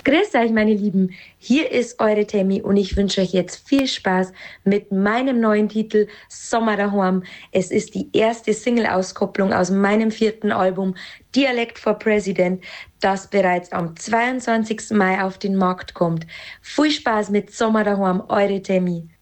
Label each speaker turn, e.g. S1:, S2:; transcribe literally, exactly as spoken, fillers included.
S1: Grüß euch, meine Lieben. Hier ist eure Tammy und ich wünsche euch jetzt viel Spaß mit meinem neuen Titel Sommer daheim. Es ist die erste Single-Auskopplung aus meinem vierten Album Dialekt for President, das bereits am zweiundzwanzigsten Mai auf den Markt kommt. Viel Spaß mit Sommer daheim, eure Tammy.